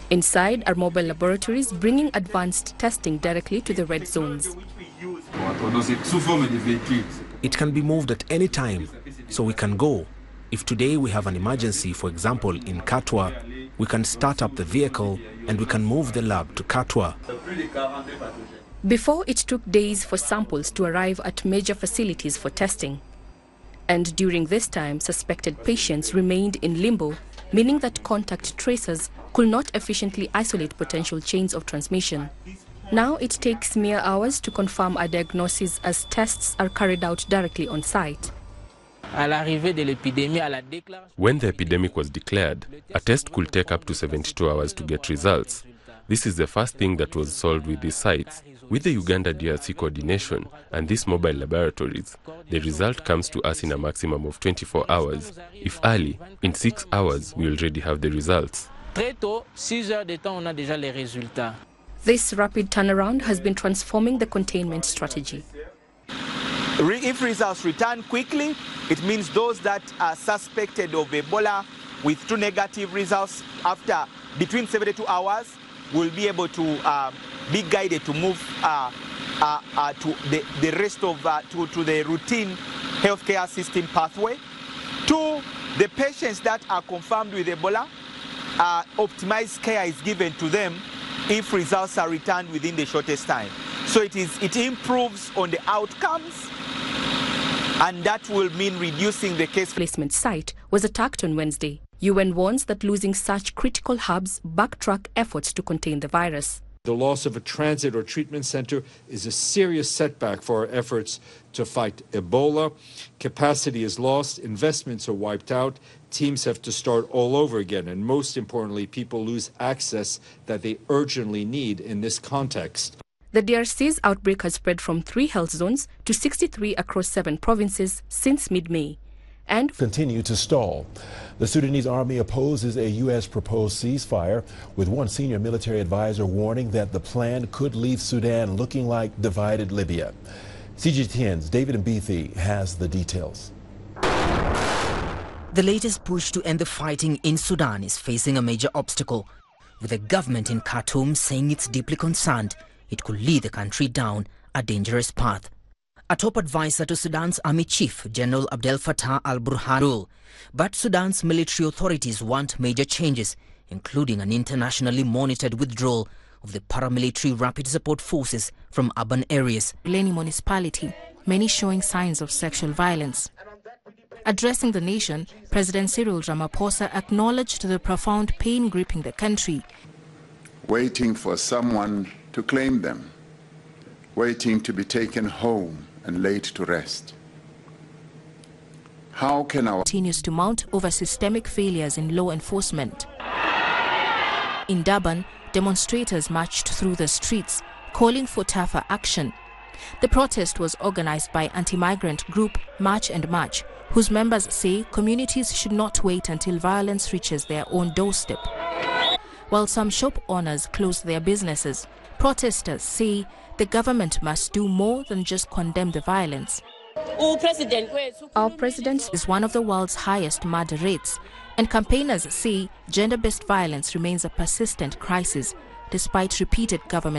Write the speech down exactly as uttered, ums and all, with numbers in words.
Inside are mobile laboratories bringing advanced testing directly to the red zones. It can be moved at any time, so we can go. If today we have an emergency, for example in Katwa, we can start up the vehicle and we can move the lab to Katwa. Before, it took days for samples to arrive at major facilities for testing. And during this time, suspected patients remained in limbo, meaning that contact tracers could not efficiently isolate potential chains of transmission. Now it takes mere hours to confirm a diagnosis as tests are carried out directly on site. When the epidemic was declared, a test could take up to seventy-two hours to get results. This is the first thing that was solved with these sites. With the Uganda D R C coordination and these mobile laboratories, the result comes to us in a maximum of twenty-four hours. If early, in six hours, we already have the results. This rapid turnaround has been transforming the containment strategy. If results return quickly, it means those that are suspected of Ebola with two negative results after between seventy-two hours will be able to uh, be guided to move uh, uh, uh, to the, the rest of uh, to, to the routine healthcare system pathway. Two, the patients that are confirmed with Ebola, uh, optimized care is given to them if results are returned within the shortest time. So it is it improves on the outcomes, and that will mean reducing the case. Placement site was attacked on Wednesday. U N warns that losing such critical hubs backtrack efforts to contain the virus. The loss of a transit or treatment center is a serious setback for our efforts to fight Ebola. Capacity is lost, investments are wiped out, teams have to start all over again, and most importantly, people lose access that they urgently need in this context. The D R C's outbreak has spread from three health zones to sixty-three across seven provinces since mid-May. And continue to stall. The Sudanese army opposes a U S proposed ceasefire, with one senior military advisor warning that the plan could leave Sudan looking like divided Libya. C G T N's David Mbithi has the details. The latest push to end the fighting in Sudan is facing a major obstacle, with the government in Khartoum saying it's deeply concerned it could lead the country down a dangerous path. A top advisor to Sudan's Army Chief, General Abdel Fattah al-Burhan. But Sudan's military authorities want major changes, including an internationally monitored withdrawal of the paramilitary rapid support forces from urban areas. Leni municipality, many showing signs of sexual violence. Addressing the nation, President Cyril Ramaphosa acknowledged the profound pain gripping the country. Waiting for someone to claim them, waiting to be taken home and laid to rest. How can our continues to mount over systemic failures in law enforcement. In Durban, demonstrators marched through the streets, calling for tougher action. The protest was organized by anti-migrant group March and March, whose members say communities should not wait until violence reaches their own doorstep. While some shop owners closed their businesses, protesters say the government must do more than just condemn the violence. Our president is one of the world's highest murder rates, and campaigners say gender-based violence remains a persistent crisis despite repeated government